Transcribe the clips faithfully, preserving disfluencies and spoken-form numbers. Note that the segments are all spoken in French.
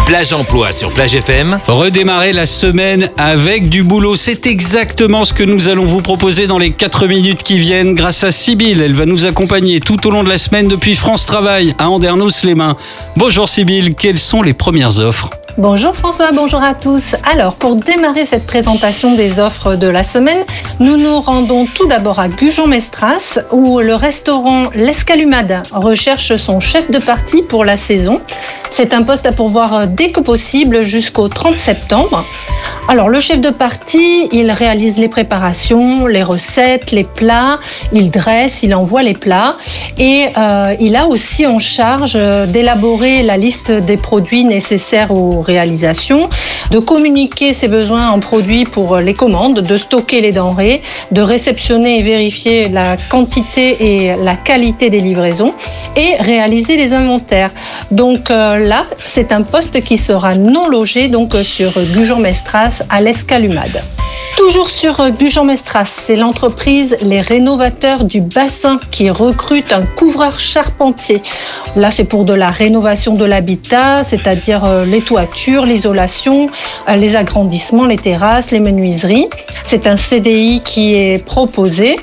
Plage Emploi sur Plage F M. Redémarrer la semaine avec du boulot, c'est exactement ce que nous allons vous proposer dans les quatre minutes qui viennent grâce à Sybille. Elle va nous accompagner tout au long de la semaine depuis France Travail à Andernos-les-Bains. Bonjour Sybille, quelles sont les premières offres ? Bonjour François, bonjour à tous. Alors, pour démarrer cette présentation des offres de la semaine, nous nous rendons tout d'abord à Gujan-Mestras où le restaurant L'Escalumade recherche son chef de partie pour la saison. C'est un poste à pourvoir dès que possible jusqu'au trente septembre. Alors, le chef de partie, il réalise les préparations, les recettes, les plats, il dresse, il envoie les plats et euh, il a aussi en charge d'élaborer la liste des produits nécessaires aux réalisations, de communiquer ses besoins en produits pour les commandes, de stocker les denrées, de réceptionner et vérifier la quantité et la qualité des livraisons et réaliser les inventaires. Donc euh, là, c'est un poste qui sera non logé donc sur Gujan-Mestras à l'Escalumade. Toujours sur Gujan-Mestras, c'est l'entreprise Les Rénovateurs du Bassin qui recrute un couvreur charpentier. Là, c'est pour de la rénovation de l'habitat, c'est-à-dire les toitures, l'isolation, les agrandissements, les terrasses, les menuiseries. C'est un C D I qui est proposé.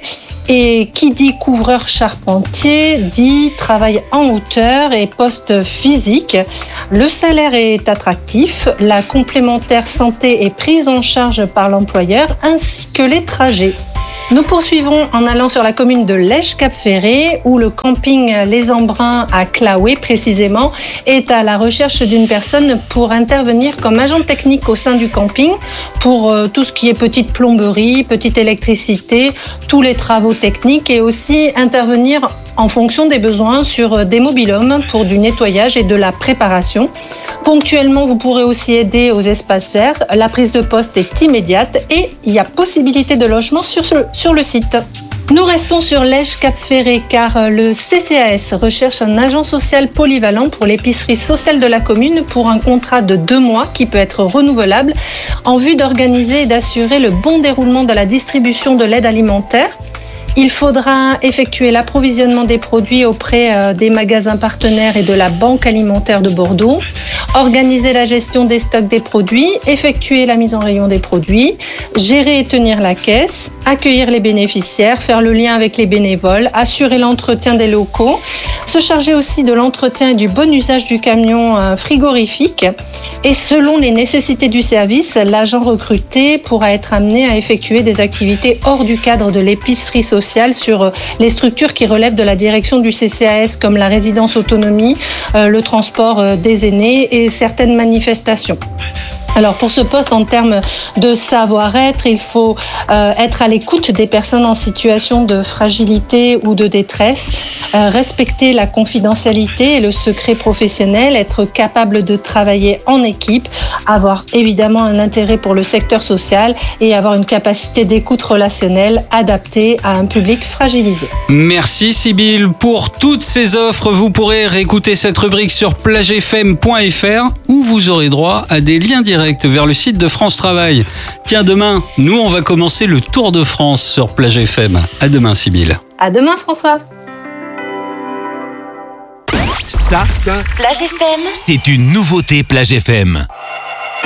Et qui dit couvreur charpentier dit travail en hauteur et poste physique. Le salaire est attractif, la complémentaire santé est prise en charge par l'employeur ainsi que les trajets. Nous poursuivons en allant sur la commune de Lège-Cap-Ferré où le camping Les Embruns à Claouet précisément est à la recherche d'une personne pour intervenir comme agent technique au sein du camping pour euh, tout ce qui est petite plomberie, petite électricité, tous les travaux techniques et aussi intervenir en fonction des besoins sur des mobil-homes pour du nettoyage et de la préparation. Ponctuellement, vous pourrez aussi aider aux espaces verts. La prise de poste est immédiate et il y a possibilité de logement sur, ce, sur le site. Nous restons sur Lège-Cap-Ferré car le C C A S recherche un agent social polyvalent pour l'épicerie sociale de la commune pour un contrat de deux mois qui peut être renouvelable en vue d'organiser et d'assurer le bon déroulement de la distribution de l'aide alimentaire. Il faudra effectuer l'approvisionnement des produits auprès des magasins partenaires et de la Banque alimentaire de Bordeaux, organiser la gestion des stocks des produits, effectuer la mise en rayon des produits, gérer et tenir la caisse, accueillir les bénéficiaires, faire le lien avec les bénévoles, assurer l'entretien des locaux, se charger aussi de l'entretien et du bon usage du camion frigorifique. Et selon les nécessités du service, l'agent recruté pourra être amené à effectuer des activités hors du cadre de l'épicerie sociale sur les structures qui relèvent de la direction du C C A S comme la résidence autonomie, le transport des aînés et certaines manifestations. Alors pour ce poste, en termes de savoir-être, il faut euh, être à l'écoute des personnes en situation de fragilité ou de détresse, euh, respecter la confidentialité et le secret professionnel, être capable de travailler en équipe, avoir évidemment un intérêt pour le secteur social et avoir une capacité d'écoute relationnelle adaptée à un public fragilisé. Merci Sybille. Pour toutes ces offres, vous pourrez réécouter cette rubrique sur plage f m point f r où vous aurez droit à des liens directs vers le site de France Travail. Tiens, demain, nous, on va commencer le Tour de France sur Plage F M. À demain, Sybille. À demain, François. Ça, ça, Plage F M, c'est une nouveauté Plage F M.